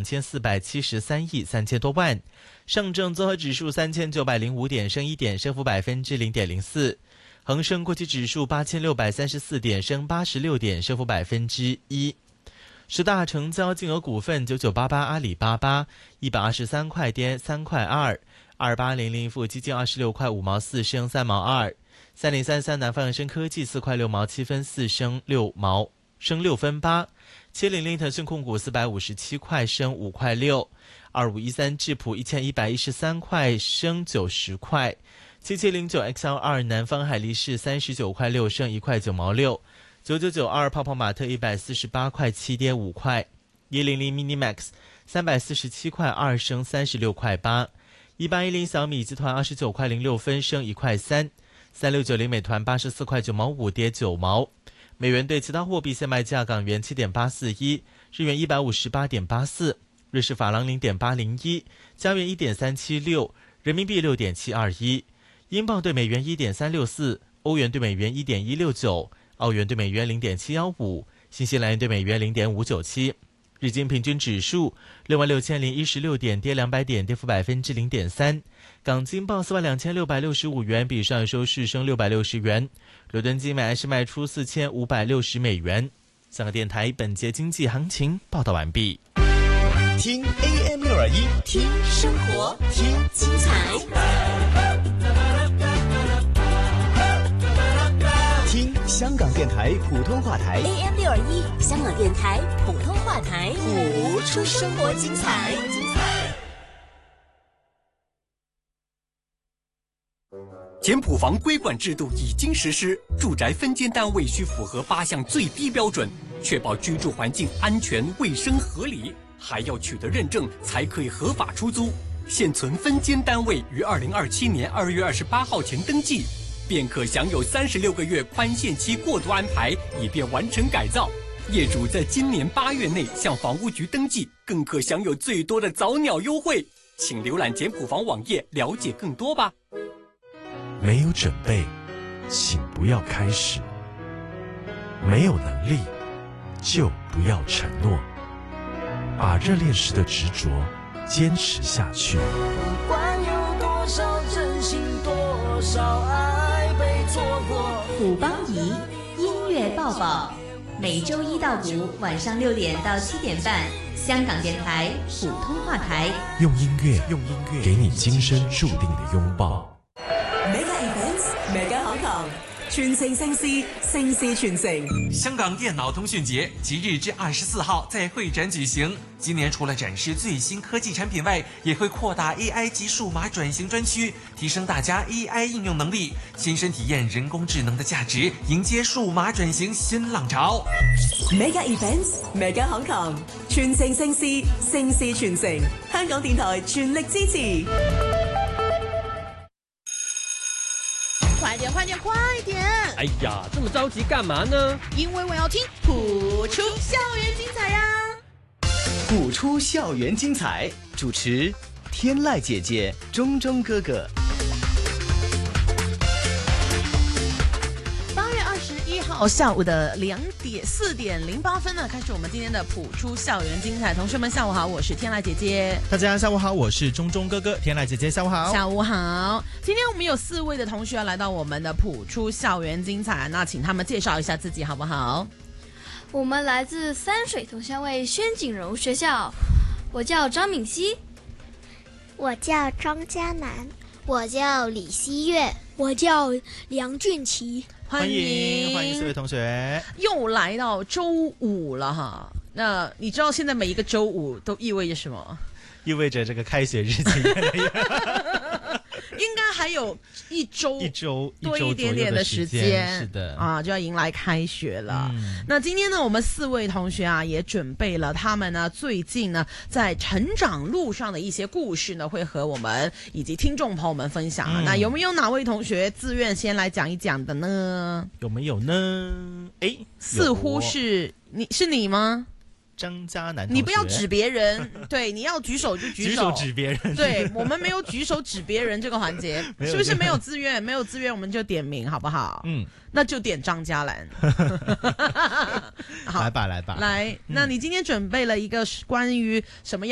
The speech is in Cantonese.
2473亿3000多万。上证综合指数3905点，升1点，升幅0.04%。恒生国际指数8634点，升86点，升幅1%。十大成交金额股份9988阿里巴巴123块跌3块2，2800富基金26块5毛4升3毛2，3033南方恒生科技4块6毛7分4升6分8，700腾讯控股457块升5块6，2513智普1113块升90块，7709 XL2 南方海力士39块6升1块9毛6，9992泡泡玛特148块7跌5块，100 Minimax 347块2升36块8，1810小米集团29块06分升1块3，3690美团84块9毛5跌9毛。美元对其他货币现卖价：港元7.841，日元158.84，瑞士法郎0.801，加元1.376，人民币6.721，英镑对美元1.364，欧元对美元1.169，澳元对美元0.715，新西兰元对美元0.597。日经平均指数66016点，跌200点，跌幅0.3%。港金报42665元，比上收市升660元。伦敦金买是卖出4560美元。香港电台本节经济行情报道完毕。 听 AM621， 听生活，听精彩， 听香港电台普通话台 AM621，香港电台普通话台，谱出生活精彩。 简谱房规管制度已经实施，住宅分间单位需符合8项最低标准，确保居住环境安全、卫生、合理，还要取得认证才可以合法出租。现存分间单位于2027年2月28号前登记，便可享有36个月宽限期过渡安排，以便完成改造。业主在今年8月内向房屋局登记，更可享有最多的早鸟优惠。请浏览简谱房网页了解更多吧。 没有准备，请不要开始；没有能力，就不要承诺。把热恋时的执着坚持下去。 不管有多少真心，多少爱被错过。 虎邦仪音乐抱抱，每周1到5晚上6点到7点半，香港电台普通话台， 用音乐给你今生注定的拥抱。 Mega Events，Mega Hong Kong，全城盛事，盛事全城。 香港电脑通讯节即日至24号在会展举行。今年除了展示最新科技产品外，也会扩大 AI 及数码转型专区，提升大家 AI 应用能力，亲身体验人工智能的价值，迎接数码转型新浪潮。 Mega Events，Mega Hong Kong，全城盛事，盛事全城。香港電台全力支持。 快点！ 哎呀，这么着急干嘛呢？ 因为我要听谱出校园精彩呀！ 谱出校园精彩，主持天籁姐姐、钟钟哥哥。 8月21号下午的4点08分呢，开始我们今天的谱出校园精彩。同学们下午好，我是天籁姐姐。 大家下午好，我是钟钟哥哥。天籁姐姐下午好。 下午好。今天我们有4位的同学来到我们的谱出校园精彩，那请他们介绍一下自己好不好？ 我们来自三水同乡卫宣景荣学校，我叫张敏熙。 我叫庄嘉楠。 我叫李希月。 我叫梁俊奇。 欢迎4位同学。 又来到周五了哈，那你知道现在每一个周五都意味着什么？ 意味着这个开学日期越来越应该还有一周多一点点的时间， 是的啊，就要迎来开学了。那今天呢，我们4位同学啊，也准备了他们呢最近呢在成长路上的一些故事呢，会和我们以及听众朋友们分享。那有没有哪位同学自愿先来讲一讲的呢？ 有没有呢？ 似乎是你吗？ 张嘉楠同学， 你不要指别人，对，你要举手就举手， 举手指别人。 对，我们没有举手指别人这个环节，是不是没有自愿？没有自愿我们就点名好不好？那就点张嘉兰。 好，来吧， 来，那你今天准备了一个关于什么样